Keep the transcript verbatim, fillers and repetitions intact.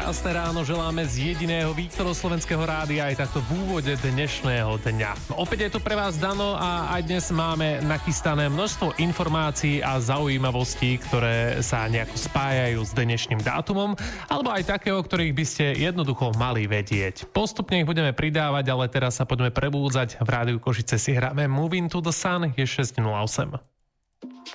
Krásne ráno želáme z jediného východoslovenského rádia aj takto v úvode dnešného dňa. Opäť je tu pre vás Dano a aj dnes máme nachystané množstvo informácií a zaujímavostí, ktoré sa nejako spájajú s dnešným dátumom, alebo aj také, o ktorých by ste jednoducho mali vedieť. Postupne ich budeme pridávať, ale teraz sa poďme prebúdzať. V rádiu Košice si hráme Moving to the Sun, je šesť nula osem.